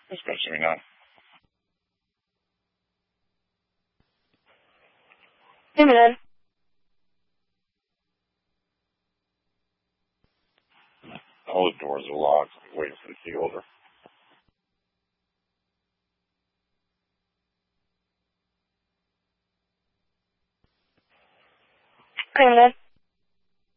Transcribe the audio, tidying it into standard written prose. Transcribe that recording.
Let's go 79. Hey, man. All the doors are locked. I'm waiting for the key holder. Hey, man.